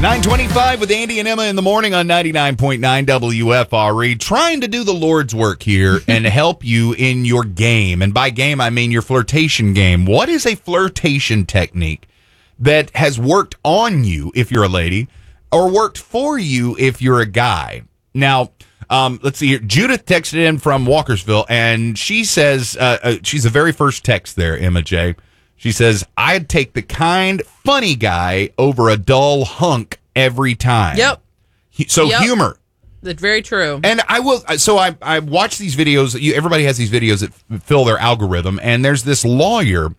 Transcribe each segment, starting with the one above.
9:25 with Andy and Emma in the morning on 99.9 WFRE. Trying to do the Lord's work here and help you in your game. And by game, I mean your flirtation game. What is a flirtation technique that has worked on you if you're a lady or worked for you if you're a guy? Now, let's see here. Judith texted in from Walkersville, and she says, she's the very first text there, Emma J. She says, I'd take the kind, funny guy over a dull hunk every time. Yep. Humor. That's very true. And I will. So I watch these videos. Everybody has these videos that fill their algorithm. And there's this lawyer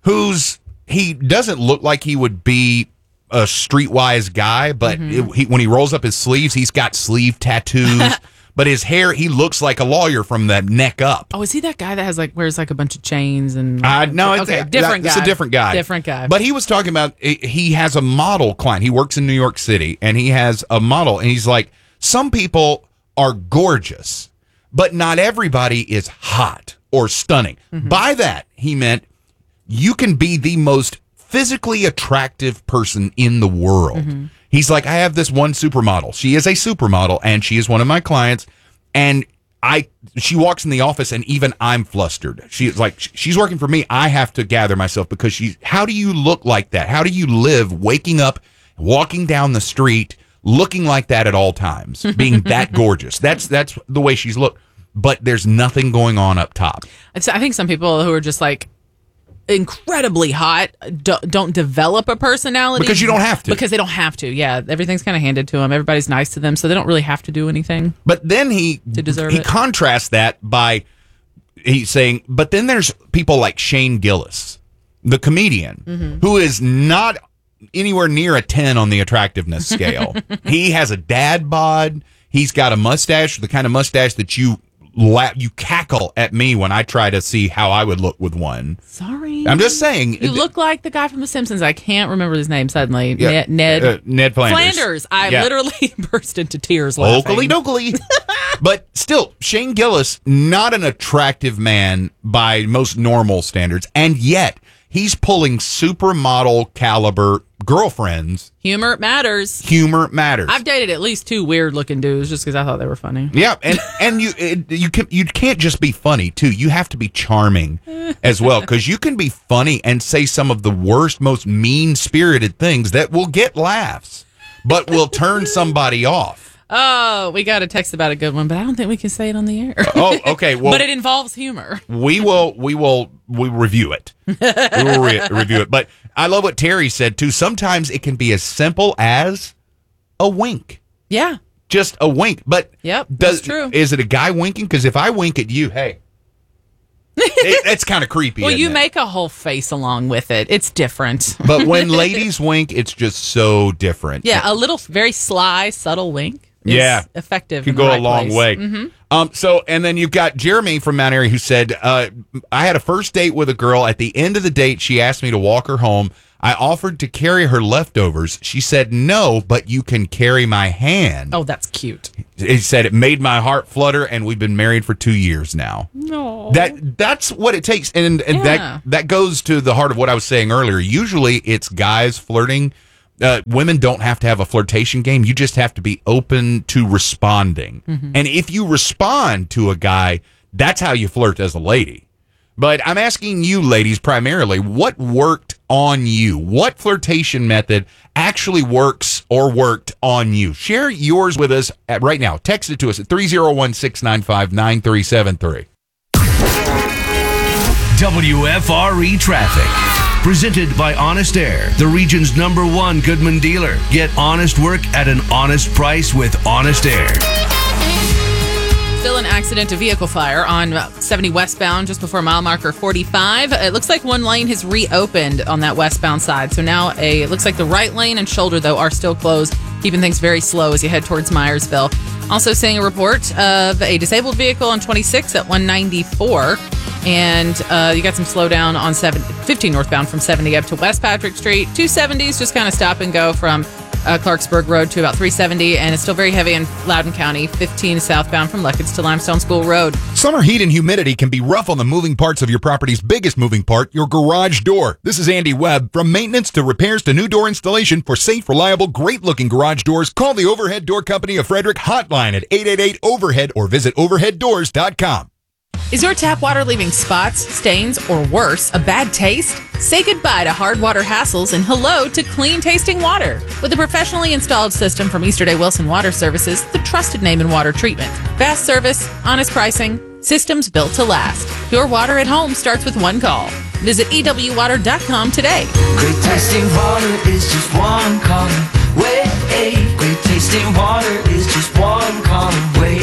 he doesn't look like he would be a streetwise guy, but when he rolls up his sleeves, he's got sleeve tattoos. But his hair, he looks like a lawyer from the neck up. Oh, is he that guy that wears like a bunch of chains and? No, it's different guy. It's a different guy. Different guy. But he was talking about he has a model client. He works in New York City, and he has a model, and he's like, some people are gorgeous, but not everybody is hot or stunning. By that, he meant you can be the most physically attractive person in the world. He's like, I have this one supermodel. She is a supermodel, and she is one of my clients. And she walks in the office, and even I'm flustered. She's like, she's working for me. I have to gather myself because how do you look like that? How do you live waking up, walking down the street, looking like that at all times, being that gorgeous? That's the way she's looked. But there's nothing going on up top. I think some people who are just like incredibly hot don't develop a personality because you don't have to, because they don't have to. Yeah, everything's kind of handed to them. Everybody's nice to them, so they don't really have to do anything. But then he contrasts that by he's saying, but then there's people like Shane Gillis, the comedian, who is not anywhere near a 10 on the attractiveness scale. He has a dad bod. He's got a mustache, the kind of mustache that you cackle at me when I try to see how I would look with one. Sorry. I'm just saying. You look like the guy from The Simpsons. I can't remember his name suddenly. Yeah. Ned Flanders. I literally burst into tears laughing. Oakley-dokley. But still, Shane Gillis, not an attractive man by most normal standards, and yet he's pulling supermodel caliber girlfriends. Humor matters. I've dated at least 2 weird looking dudes just because I thought they were funny. Yeah, and you can't just be funny too. You have to be charming as well, because you can be funny and say some of the worst, most mean spirited things that will get laughs, but will turn somebody off. Oh, we got a text about a good one, but I don't think we can say it on the air. Oh, okay. Well, but it involves humor. We review it. We will review it. But I love what Terry said too. Sometimes it can be as simple as a wink. Yeah, just a wink. But that's true. Is it a guy winking? Because if I wink at you, hey, it's kind of creepy. Well, you make a whole face along with it. It's different. But when ladies wink, it's just so different. Yeah, a little, very sly, subtle wink. Effective. Can go a long way. So, and then you've got Jeremy from Mount Airy who said, I had a first date with a girl. At the end of the date, she asked me to walk her home. I offered to carry her leftovers. She said, no, but you can carry my hand. Oh, that's cute. He said it made my heart flutter, and we've been married for 2 years now. No. That's what it takes. And that goes to the heart of what I was saying earlier. Usually it's guys flirting. Women don't have to have a flirtation game. You just have to be open to responding. And if you respond to a guy, that's how you flirt as a lady. But I'm asking you, ladies, primarily, what worked on you? What flirtation method actually works or worked on you? Share yours with us right now. Text it to us at 301-695-9373. WFRE Traffic. Presented by Honest Air, the region's #1 Goodman dealer. Get honest work at an honest price with Honest Air. Still an accident, a vehicle fire on 70 westbound just before mile marker 45. It looks like one lane has reopened on that westbound side. So now it looks like the right lane and shoulder, though, are still closed, keeping things very slow as you head towards Myersville. Also seeing a report of a disabled vehicle on 26 at 194. And you got some slowdown on 15 northbound from 70 up to West Patrick Street. 270s just kind of stop and go from Clarksburg Road to about 370, and it's still very heavy in Loudoun County, 15 southbound from Luckett's to Limestone School Road. Summer heat and humidity can be rough on the moving parts of your property's biggest moving part, your garage door. This is Andy Webb. From maintenance to repairs to new door installation for safe, reliable, great-looking garage doors, call the Overhead Door Company of Frederick hotline at 888-OVERHEAD or visit overheaddoors.com. Is your tap water leaving spots, stains, or worse, a bad taste? Say goodbye to hard water hassles and hello to clean tasting water. With a professionally installed system from Easterday Wilson Water Services, the trusted name in water treatment. Fast service, honest pricing, systems built to last. Your water at home starts with one call. Visit EWWater.com today. Great tasting water is just one call away. Great tasting water is just one call away.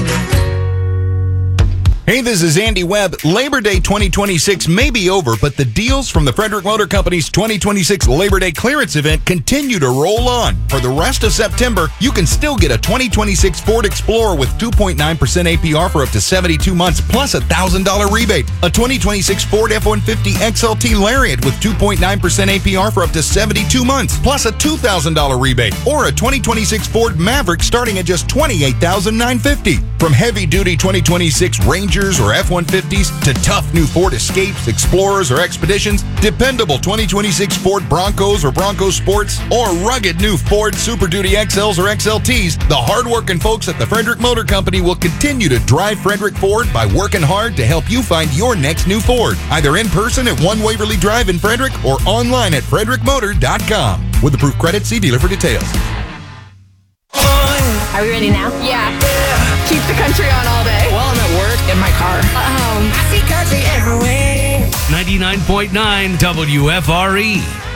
Hey, this is Andy Webb. Labor Day 2026 may be over, but the deals from the Frederick Motor Company's 2026 Labor Day clearance event continue to roll on. For the rest of September, you can still get a 2026 Ford Explorer with 2.9% APR for up to 72 months, plus a $1,000 rebate. A 2026 Ford F-150 XLT Lariat with 2.9% APR for up to 72 months, plus a $2,000 rebate. Or a 2026 Ford Maverick starting at just $28,950. From heavy-duty 2026 Rangers or F-150s to tough new Ford Escapes, Explorers, or Expeditions, dependable 2026 Ford Broncos or Bronco Sports, or rugged new Ford Super Duty XLs or XLTs, the hard-working folks at the Frederick Motor Company will continue to drive Frederick Ford by working hard to help you find your next new Ford, either in person at 1 Waverly Drive in Frederick or online at frederickmotor.com. With approved credit, see dealer for details. Are we ready now? Yeah. Keep the country on all day. Well, I'm at work in my car. I see country everywhere. 99.9 WFRE.